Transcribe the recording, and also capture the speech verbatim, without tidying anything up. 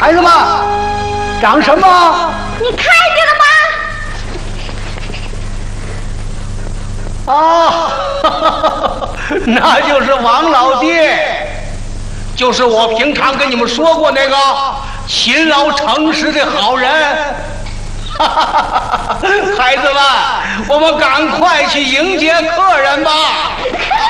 孩子们，长什么？ 你看见了吗？ 哦，那就是王老爹，就是我平常跟你们说过那个勤劳诚实的好人。孩子们，我们赶快去迎接客人吧。